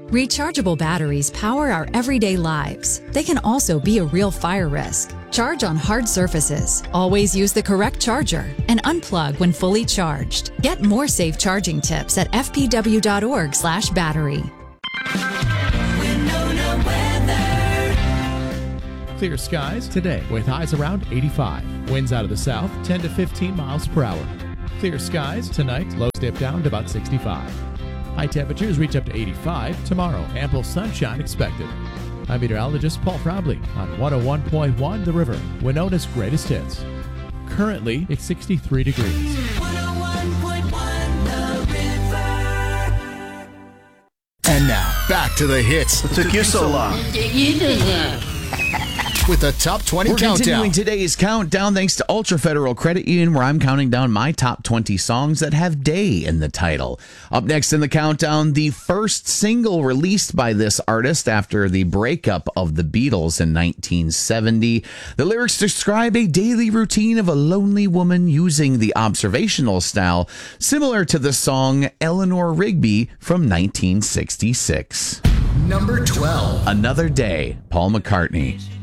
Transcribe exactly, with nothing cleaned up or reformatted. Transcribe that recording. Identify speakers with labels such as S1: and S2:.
S1: Rechargeable batteries power our everyday lives. They can also be a real fire risk. Charge on hard surfaces. Always use the correct charger and unplug when fully charged. Get more safe charging tips at f p w dot org slash battery.
S2: Clear skies today with highs around eighty-five. Winds out of the south, ten to fifteen miles per hour. Clear skies tonight, lows dip down to about sixty-five. High temperatures reach up to eighty-five tomorrow. Ample sunshine expected. I'm meteorologist Paul Frobley on one oh one point one The River, Winona's greatest hits. Currently, it's sixty-three degrees.
S3: one oh one point one The River.
S4: And now, back to the hits.
S5: What took you so long?
S4: With the top twenty
S6: We're
S4: countdown.
S6: continuing today's countdown thanks to Ultra Federal Credit Union, where I'm counting down my top twenty songs that have day in the title. Up next in the countdown, the first single released by this artist after the breakup of the Beatles in nineteen seventy. The lyrics describe a daily routine of a lonely woman using the observational style, similar to the song Eleanor Rigby from nineteen sixty-six.
S4: Number twelve.
S6: Another Day, Paul McCartney.